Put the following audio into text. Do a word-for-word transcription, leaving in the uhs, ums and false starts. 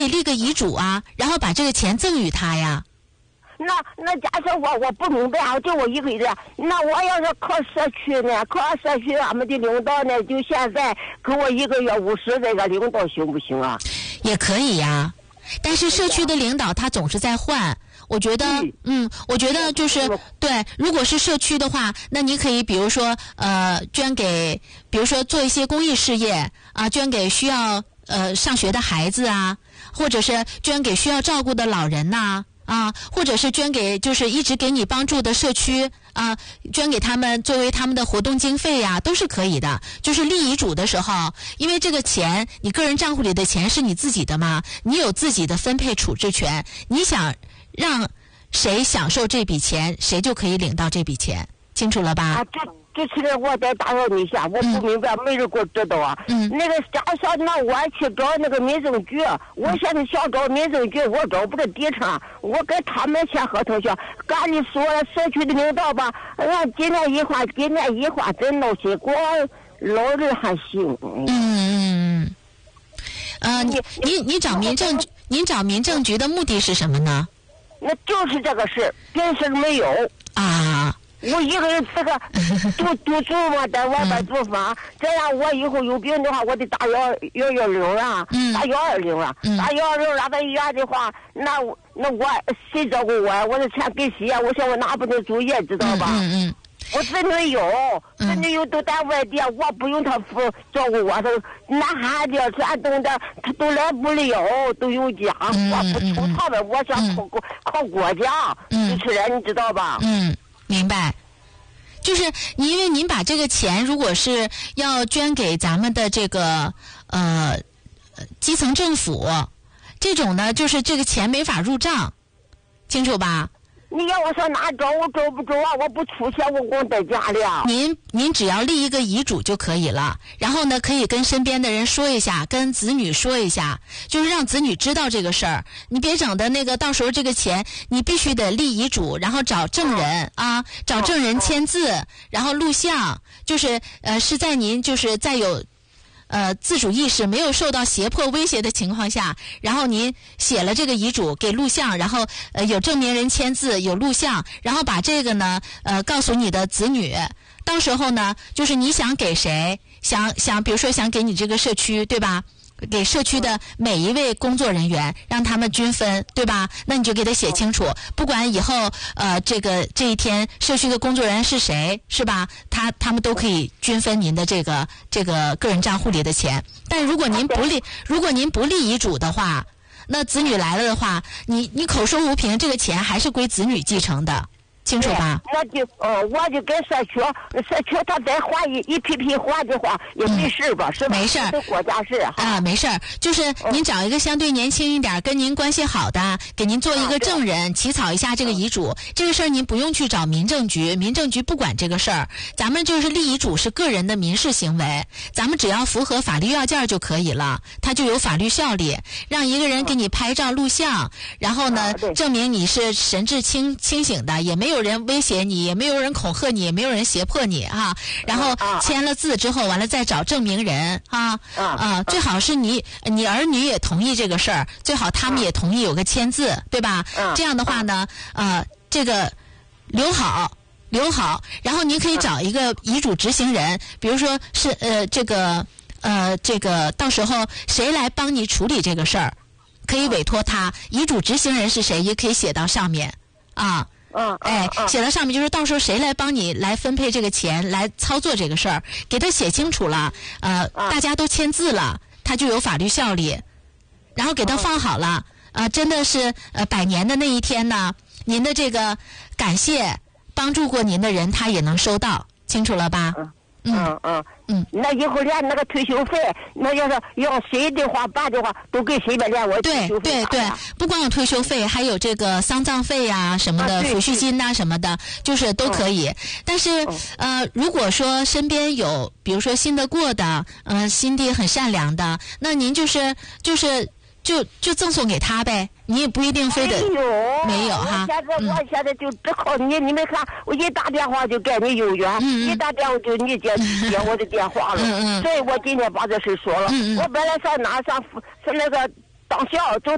你立个遗嘱啊，然后把这个钱赠予他呀。 那那假设我我不明白啊，就我一个人，那我要是靠社区呢，靠社区俺们的领导呢，就现在给我一个月五十这个领导行不行啊？ 也可以呀，但是社区的领导他总是在换。我觉得，嗯，我觉得就是对。如果是社区的话，那你可以比如说，呃，捐给，比如说做一些公益事业啊，捐给需要呃上学的孩子啊，或者是捐给需要照顾的老人呐、啊，啊，或者是捐给就是一直给你帮助的社区啊，捐给他们作为他们的活动经费呀、啊，都是可以的。就是立遗嘱的时候，因为这个钱，你个人账户里的钱是你自己的嘛，你有自己的分配处置权，你想让谁享受这笔钱，谁就可以领到这笔钱，清楚了吧？ 啊，这这次呢，我再打扰你一下，我不明白，嗯、没人给我知道啊。嗯。那个假设那我去找那个民政局，我现在想找民政局，我找不着地产，我跟他们签合同去。赶紧说社区的领导吧，让今年一换，今年一换，真闹心，给我老人还行。 嗯嗯嗯。呃，你你你找民政局，您找民政局的目的是什么呢？ 那就是这个事，别事没有啊。 我一个人这个督督住嘛，在外边租房，这样我以后有病的话，我得打幺幺幺零啊， 嗯、 打幺二零啊，嗯、打幺二零拉到医院的话，那那我谁照顾我呀？我的钱给谁呀？我想我哪不能住院，知道吧？ 嗯嗯。 我子女有，子女有都在外地，我不用他父照顾我，都男孩子山东的他都来不了，都有家， 嗯、 我不求他们，我想靠国、嗯、靠国家支持人，你知道吧？ 嗯，明白。就是因为您把这个钱，如果是要捐给咱们的这个呃基层政府，这种呢，就是这个钱没法入账，清楚吧？ 你要我上哪找？我找不着啊！我不出钱，我光在家里。 您您只要立一个遗嘱就可以了，然后呢，可以跟身边的人说一下，跟子女说一下，就是让子女知道这个事儿。你别整的那个，到时候这个钱你必须得立遗嘱，然后找证人、嗯、啊，找证人签字，嗯、然后录像，就是呃是在您就是在有。呃，自主意识没有受到胁迫威胁的情况下，然后您写了这个遗嘱给录像，然后呃有证明人签字，有录像，然后把这个呢呃告诉你的子女，到时候呢就是你想给谁，想想比如说想给你这个社区，对吧？给社区的每一位工作人员，让他们均分，对吧？那你就给他写清楚，不管以后呃这个这一天社区的工作人员是谁，是吧？他他们都可以均分您的这个这个个人账户里的钱。但如果您不立，如果您不立遗嘱的话，那子女来了的话，你你口说无凭，这个钱还是归子女继承的。清楚吧？ 那就呃，我就跟社区，社区他再还一一批批还的话也没事吧？嗯、是吧？ 没事儿， 是国家事啊，没事儿。就是您找一个相对年轻一点、跟您关系好的，给您做一个证人，起草一下这个遗嘱。这个事儿您不用去找民政局，民政局不管这个事儿。咱们就是立遗嘱是个人的民事行为，咱们只要符合法律要件就可以了，它就有法律效力。让一个人给你拍照录像，然后呢，证明你是神志清清醒的，也没有。没有人威胁你，也没有人恐吓你，也没有人胁迫你啊。然后签了字之后，完了再找证明人啊啊，最好是你你儿女也同意这个事儿，最好他们也同意有个签字，对吧？这样的话呢，呃，这个留好留好，然后您可以找一个遗嘱执行人，比如说是呃这个呃这个到时候谁来帮你处理这个事儿，可以委托他。遗嘱执行人是谁，也可以写到上面啊。 嗯， 哎，写到上面就是到时候谁来帮你来分配这个钱，来操作这个事儿，给他写清楚了，呃，大家都签字了，他就有法律效力，然后给他放好了，啊、呃，真的是呃百年的那一天呢，您的这个感谢帮助过您的人，他也能收到，清楚了吧？ 嗯嗯嗯嗯，那以后连那个退休费，那要是要谁的话办的话，都给谁的连我退休费。 对对对，不光有退休费，还有这个丧葬费呀、啊、什么的， 啊、 抚恤金呐、啊、什么的，就是都可以。嗯、但是、嗯、呃，如果说身边有，比如说信得过的，嗯、呃，心地很善良的，那您就是就是。就就赠送给他呗，你也不一定非得没有没有哈。 我现在、嗯、我现在就只靠你，你们看，我一打电话就给你有缘，嗯、一打电话就你接接我的电话了， 嗯嗯、 所以我今天把这事说了。 嗯嗯、 我本来上哪上上那个当校就。